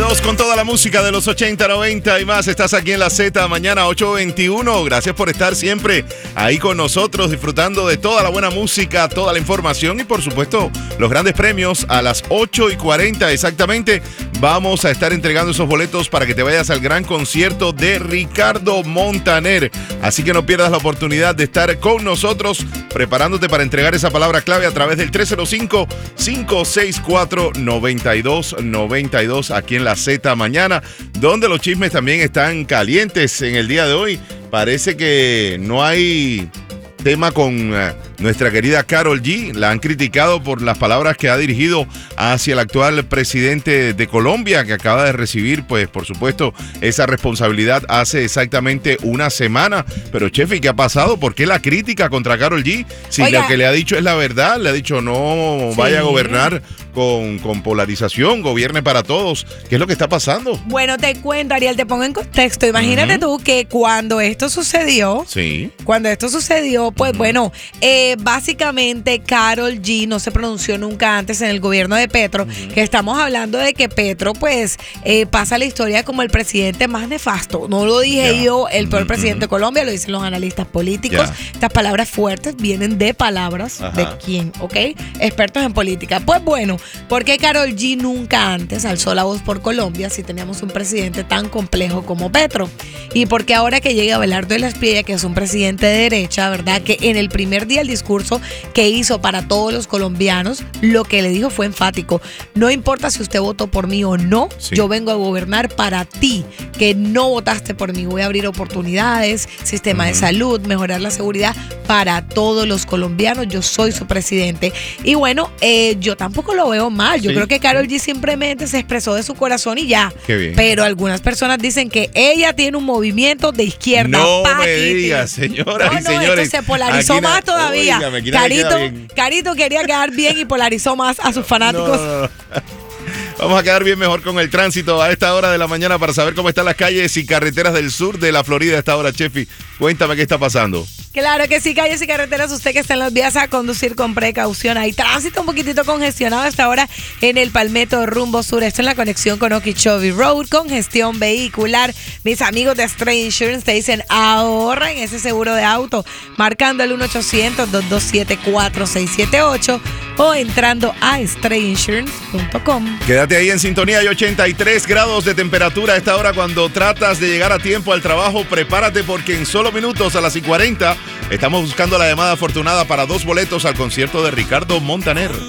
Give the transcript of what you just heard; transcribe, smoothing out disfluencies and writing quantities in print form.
Vámonos con toda la música de los 80, 90 y más. Estás aquí en la Z, mañana 8:21. Gracias por estar siempre ahí con nosotros, disfrutando de toda la buena música, toda la información y por supuesto los grandes premios. A las 8:40 exactamente vamos a estar entregando esos boletos para que te vayas al gran concierto de Ricardo Montaner. Así que no pierdas la oportunidad de estar con nosotros preparándote para entregar esa palabra clave a través del 305-564-9292 aquí en la Z mañana, donde los chismes también están calientes en el día de hoy. Parece que no hay tema con nuestra querida Karol G. La han criticado por las palabras que ha dirigido hacia el actual presidente de Colombia, que acaba de recibir, pues, por supuesto, esa responsabilidad hace exactamente una semana. Pero, Chefi, ¿qué ha pasado? ¿Por qué la crítica contra Karol G? Si lo que le ha dicho es la verdad, le ha dicho no vaya a gobernar con polarización, gobierne para todos. ¿Qué es lo que está pasando? Bueno, te cuento, Ariel, te pongo en contexto. Imagínate tú que cuando esto sucedió, pues bueno, básicamente Karol G no se pronunció nunca antes en el gobierno de Petro, que estamos hablando de que Petro pues pasa la historia como el presidente más nefasto. No lo dije yo, el peor presidente de Colombia, lo dicen los analistas políticos. Estas palabras fuertes vienen de palabras de quién, ¿ok? Expertos en política. Pues bueno, ¿por qué Karol G nunca antes alzó la voz por Colombia si teníamos un presidente tan complejo como Petro? Y por qué ahora que llega Abelardo de la Espriella, que es un presidente de derecha, ¿verdad? Que en el primer día el discurso que hizo para todos los colombianos, lo que le dijo fue enfático. No importa si usted votó por mí o no, yo vengo a gobernar para ti, que no votaste por mí. Voy a abrir oportunidades, sistema de salud, mejorar la seguridad para todos los colombianos. Yo soy su presidente. Y bueno, yo tampoco lo veo mal. Yo creo que Karol G simplemente se expresó de su corazón y ya. Qué bien. Pero algunas personas dicen que ella tiene un movimiento de izquierda. No me digas, señoras y señores. Esto se polarizó más todavía. Carito quería quedar bien y polarizó más a sus fanáticos. No. Vamos a quedar bien mejor con el tránsito a esta hora de la mañana para saber cómo están las calles y carreteras del sur de la Florida a esta hora, Chefi. Cuéntame qué está pasando. Claro que sí, calles y carreteras, usted que está en las vías a conducir con precaución. Hay tránsito un poquitito congestionado hasta ahora en el Palmetto rumbo sur. Esto en la conexión con Okeechobee Road, congestión vehicular. Mis amigos de Stray Insurance te dicen ahorra en ese seguro de auto, marcando el 1-800-227-4678 o entrando a strayinsurance.com. Quédate ahí en sintonía. Hay 83 grados de temperatura a esta hora. Cuando tratas de llegar a tiempo al trabajo, prepárate porque en solo minutos a las 40 estamos buscando la llamada afortunada para 2 boletos al concierto de Ricardo Montaner.